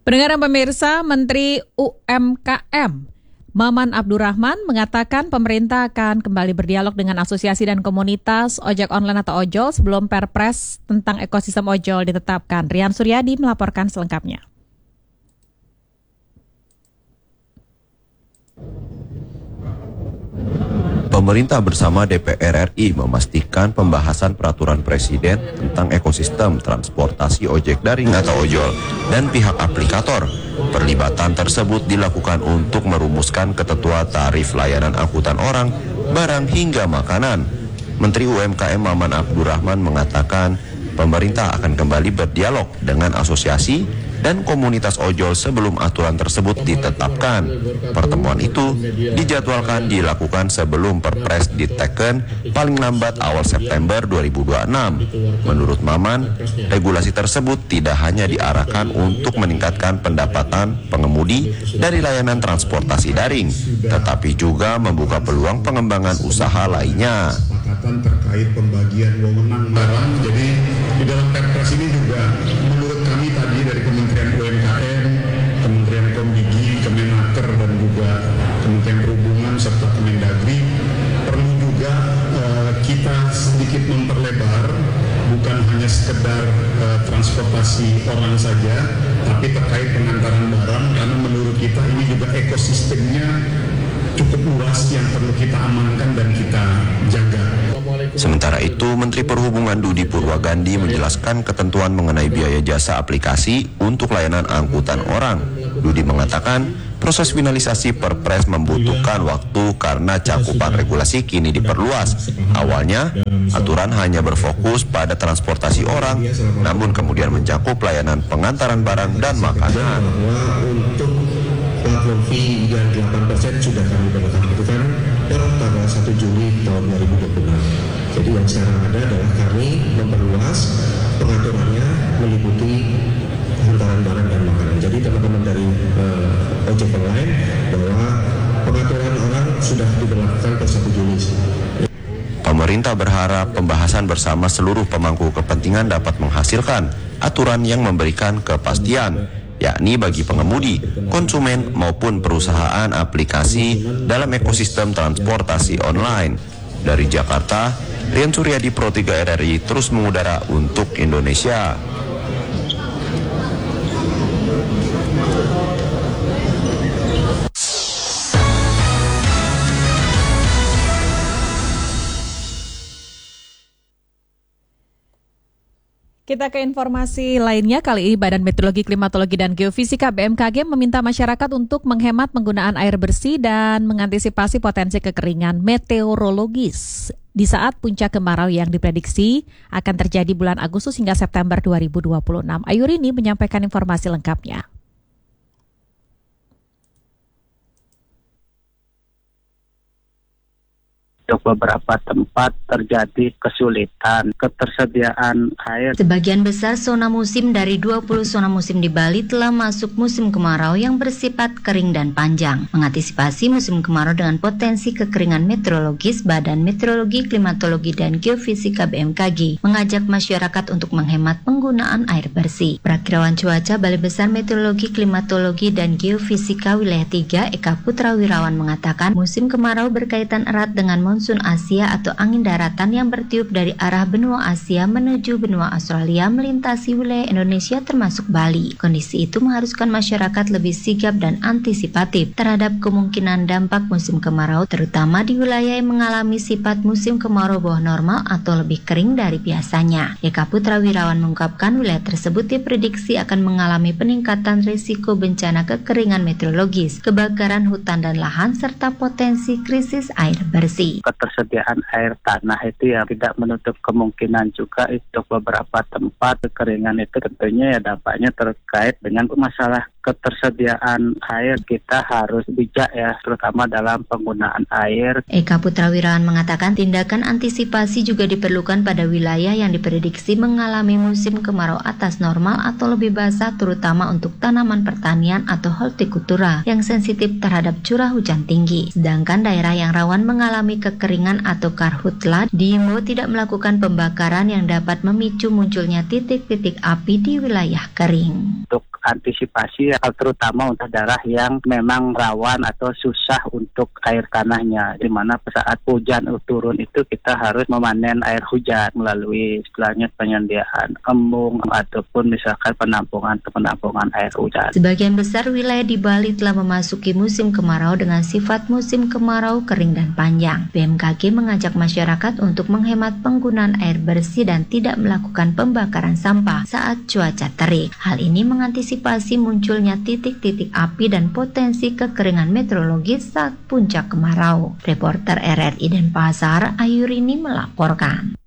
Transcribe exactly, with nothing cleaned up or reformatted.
Pendengar dan pemirsa, Menteri U M K M Maman Abdurrahman mengatakan pemerintah akan kembali berdialog dengan asosiasi dan komunitas ojek online atau ojol sebelum Perpres tentang ekosistem ojol ditetapkan. Rian Suryadi melaporkan selengkapnya. Pemerintah bersama D P R R I memastikan pembahasan peraturan presiden tentang ekosistem transportasi ojek daring atau ojol dan pihak aplikator. Perlibatan tersebut dilakukan untuk merumuskan ketentuan tarif layanan angkutan orang, barang hingga makanan. Menteri U M K M Maman Abdurrahman mengatakan pemerintah akan kembali berdialog dengan asosiasi dan komunitas ojol sebelum aturan tersebut ditetapkan. Pertemuan itu dijadwalkan dilakukan sebelum Perpres diteken paling lambat awal September dua ribu dua puluh enam. Menurut Maman, regulasi tersebut tidak hanya diarahkan untuk meningkatkan pendapatan pengemudi dari layanan transportasi daring, tetapi juga membuka peluang pengembangan usaha lainnya. Terkait pembagian wewenang barang, jadi di dalam Perpres ini juga menurut kami tadi dari Kementerian U M K M, Kementerian Komdigi, Kemenaker dan juga Kementerian Perhubungan serta Kemendagri perlu juga uh, kita sedikit memperlebar, bukan hanya sekedar uh, transportasi orang saja, tapi terkait pengantaran barang, karena menurut kita ini juga ekosistemnya cukup luas yang perlu kita amankan dan kita jaga. Sementara itu, Menteri Perhubungan Dudi Purwagandi menjelaskan ketentuan mengenai biaya jasa aplikasi untuk layanan angkutan orang. Dudi mengatakan proses finalisasi Perpres membutuhkan waktu karena cakupan regulasi kini diperluas. Awalnya, aturan hanya berfokus pada transportasi orang, namun kemudian mencakup layanan pengantaran barang dan makanan. Untuk platform fee yang delapan persen sudah kami berlakukan per tanggal satu Juli tahun dua ribu dua puluh enam. Jadi yang sekarang ada adalah kami memperluas pengaturannya meliputi hantaran barang dan makanan. Jadi teman-teman dari uh, ojek online bahwa pengaturan orang sudah diberlakukan per satu Juli. Pemerintah berharap pembahasan bersama seluruh pemangku kepentingan dapat menghasilkan aturan yang memberikan kepastian, yakni bagi pengemudi, konsumen maupun perusahaan aplikasi dalam ekosistem transportasi online. Dari Jakarta, Rian Suryadi Pro tiga R R I terus mengudara untuk Indonesia. Kita ke informasi lainnya. Kali ini Badan Meteorologi, Klimatologi, dan Geofisika B M K G meminta masyarakat untuk menghemat penggunaan air bersih dan mengantisipasi potensi kekeringan meteorologis di saat puncak kemarau yang diprediksi akan terjadi bulan Agustus hingga September dua ribu dua puluh enam. Ayurini menyampaikan informasi lengkapnya. Untuk beberapa tempat terjadi kesulitan ketersediaan air. Sebagian besar zona musim dari dua puluh zona musim di Bali telah masuk musim kemarau yang bersifat kering dan panjang. Mengantisipasi musim kemarau dengan potensi kekeringan meteorologis, Badan Meteorologi, Klimatologi, dan Geofisika B M K G mengajak masyarakat untuk menghemat penggunaan air bersih. Perakirawan cuaca Balai Besar Meteorologi, Klimatologi, dan Geofisika Wilayah tiga Eka Putrawirawan mengatakan musim kemarau berkaitan erat dengan monsun Asia atau angin daratan yang bertiup dari arah benua Asia menuju benua Australia melintasi wilayah Indonesia termasuk Bali. Kondisi itu mengharuskan masyarakat lebih sigap dan antisipatif terhadap kemungkinan dampak musim kemarau, terutama di wilayah yang mengalami sifat musim kemarau bawah normal atau lebih kering dari biasanya. Eka Putrawirawan mengungkapkan wilayah tersebut diprediksi akan mengalami peningkatan risiko bencana kekeringan meteorologis, kebakaran hutan dan lahan, serta potensi krisis air bersih. Ketersediaan air tanah itu yang tidak menutup kemungkinan juga untuk beberapa tempat kekeringan itu tentunya ya dampaknya terkait dengan masalah ketersediaan air. Kita harus bijak ya, terutama dalam penggunaan air. Eka Putrawirawan mengatakan tindakan antisipasi juga diperlukan pada wilayah yang diprediksi mengalami musim kemarau atas normal atau lebih basah, terutama untuk tanaman pertanian atau hortikultura yang sensitif terhadap curah hujan tinggi. Sedangkan daerah yang rawan mengalami kekeringan atau karhutla diimbau tidak melakukan pembakaran yang dapat memicu munculnya titik-titik api di wilayah kering. Untuk antisipasi terutama untuk daerah yang memang rawan atau susah untuk air tanahnya, di mana saat hujan turun itu kita harus memanen air hujan melalui istilahnya penyediaan embung ataupun misalkan penampungan penampungan air hujan. Sebagian besar wilayah di Bali telah memasuki musim kemarau dengan sifat musim kemarau kering dan panjang. B M K G mengajak masyarakat untuk menghemat penggunaan air bersih dan tidak melakukan pembakaran sampah saat cuaca terik. Hal ini mengantisipasi munculnya titik-titik api dan potensi kekeringan meteorologis saat puncak kemarau. Reporter R R I Denpasar, Ayurini melaporkan.